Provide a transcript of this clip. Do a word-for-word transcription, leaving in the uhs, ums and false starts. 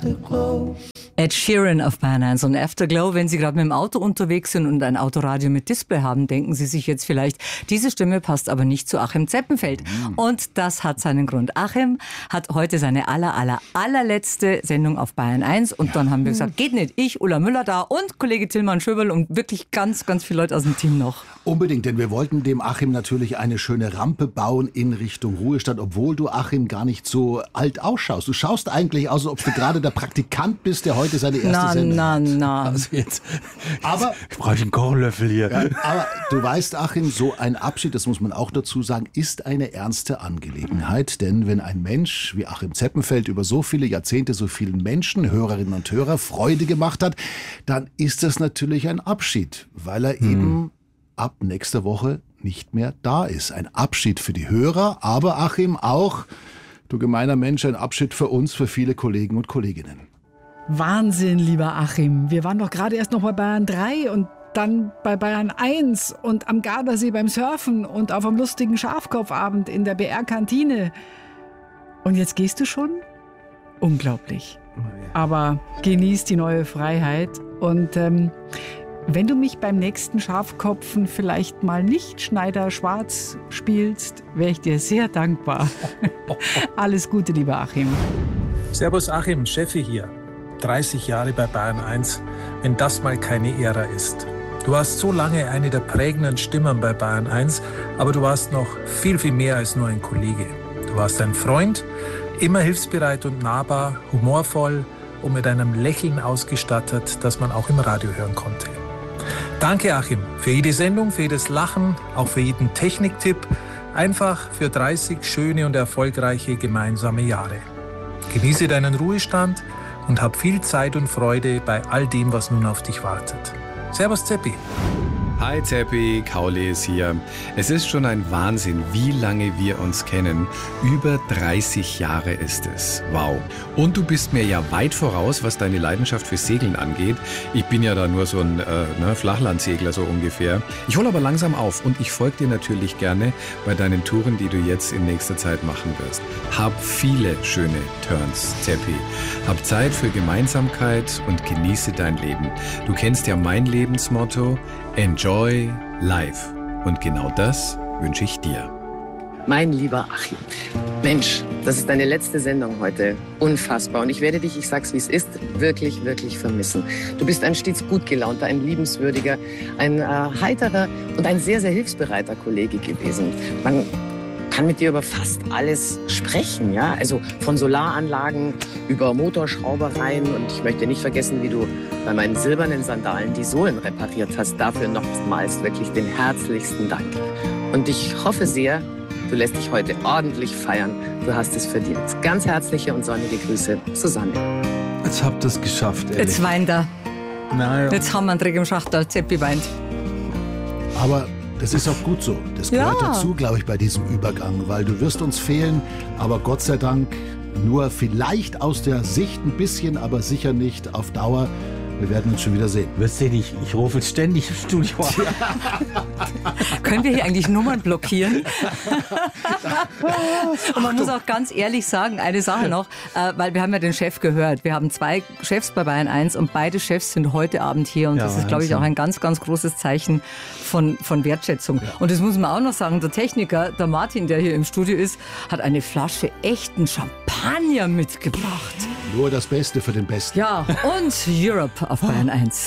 Afterglow. Ed Sheeran auf Bayern eins und Afterglow. Wenn Sie gerade mit dem Auto unterwegs sind und ein Autoradio mit Display haben, denken Sie sich jetzt vielleicht, diese Stimme passt aber nicht zu Achim Zeppenfeld. Mhm. Und das hat seinen Grund. Achim hat heute seine aller, aller, allerletzte Sendung auf Bayern eins und ja. dann haben wir gesagt, geht nicht. Ich, Ulla Müller da und Kollege Tilman Schöberl und wirklich ganz, ganz viele Leute aus dem Team noch. Unbedingt, denn wir wollten dem Achim natürlich eine schöne Rampe bauen in Richtung Ruhestand, obwohl du, Achim, gar nicht so alt ausschaust. Du schaust eigentlich aus, als ob du gerade der Praktikant bist, der heute seine erste na, Sendung na, hat. na. Also jetzt, aber ich brauche einen Kochlöffel hier. Ja, aber du weißt, Achim, so ein Abschied, das muss man auch dazu sagen, ist eine ernste Angelegenheit. Denn wenn ein Mensch wie Achim Zeppenfeld über so viele Jahrzehnte so vielen Menschen, Hörerinnen und Hörer, Freude gemacht hat, dann ist das natürlich ein Abschied, weil er hm. eben ab nächster Woche nicht mehr da ist. Ein Abschied für die Hörer, aber Achim auch, du gemeiner Mensch, ein Abschied für uns, für viele Kollegen und Kolleginnen. Wahnsinn, lieber Achim. Wir waren doch gerade erst noch bei Bayern drei und dann bei Bayern eins und am Gardasee beim Surfen und auf einem lustigen Schafkopfabend in der B R-Kantine. Und jetzt gehst du schon? Unglaublich. Aber genieß die neue Freiheit und ähm, wenn du mich beim nächsten Schafkopfen vielleicht mal nicht Schneider-Schwarz spielst, wäre ich dir sehr dankbar. Alles Gute, lieber Achim. Servus Achim, Cheffi hier. dreißig Jahre bei Bayern eins, wenn das mal keine Ära ist. Du warst so lange eine der prägenden Stimmen bei Bayern eins, aber du warst noch viel, viel mehr als nur ein Kollege. Du warst ein Freund, immer hilfsbereit und nahbar, humorvoll und mit einem Lächeln ausgestattet, das man auch im Radio hören konnte. Danke, Achim, für jede Sendung, für jedes Lachen, auch für jeden Techniktipp. Einfach für dreißig schöne und erfolgreiche gemeinsame Jahre. Genieße deinen Ruhestand und hab viel Zeit und Freude bei all dem, was nun auf dich wartet. Servus, Zeppi. Hi Zeppi, Kauli ist hier. Es ist schon ein Wahnsinn, wie lange wir uns kennen. Über dreißig Jahre ist es. Wow. Und du bist mir ja weit voraus, was deine Leidenschaft für Segeln angeht. Ich bin ja da nur so ein äh, ne, Flachlandsegler so ungefähr. Ich hole aber langsam auf und ich folge dir natürlich gerne bei deinen Touren, die du jetzt in nächster Zeit machen wirst. Hab viele schöne Turns, Zeppi. Hab Zeit für Gemeinsamkeit und genieße dein Leben. Du kennst ja mein Lebensmotto. Enjoy life. Und genau das wünsche ich dir. Mein lieber Achim, Mensch, das ist deine letzte Sendung heute. Unfassbar. Und ich werde dich, ich sag's wie es ist, wirklich, wirklich vermissen. Du bist ein stets gut gelaunter, ein liebenswürdiger, ein äh, heiterer und ein sehr, sehr hilfsbereiter Kollege gewesen. Man kann mit dir über fast alles sprechen, ja? Also von Solaranlagen über Motorschraubereien und ich möchte nicht vergessen, wie du bei meinen silbernen Sandalen die Sohlen repariert hast. Dafür nochmals wirklich den herzlichsten Dank. Und ich hoffe sehr, du lässt dich heute ordentlich feiern. Du hast es verdient. Ganz herzliche und sonnige Grüße, Susanne. Jetzt habt ihr es geschafft, ehrlich. Jetzt weint er. Naja. Jetzt haben wir einen Dreck im Schachtel, Zeppi weint. Aber das ist auch gut so. Das gehört Ja. dazu, glaube ich, bei diesem Übergang, weil du wirst uns fehlen, aber Gott sei Dank nur vielleicht aus der Sicht ein bisschen, aber sicher nicht auf Dauer. Wir werden uns schon wieder sehen. Wirst du nicht, ich rufe jetzt ständig im Studio an. Können wir hier eigentlich Nummern blockieren? Und man muss auch ganz ehrlich sagen, eine Sache noch, äh, weil wir haben ja den Chef gehört. Wir haben zwei Chefs bei Bayern eins und beide Chefs sind heute Abend hier. Und Ja, das ist, glaube ich, Wahnsinn. auch ein ganz, ganz großes Zeichen von, von Wertschätzung. Ja. Und das muss man auch noch sagen, der Techniker, der Martin, der hier im Studio ist, hat eine Flasche echten Champagner mitgebracht. Nur das Beste für den Besten. Ja, und Europe auf Bayern eins.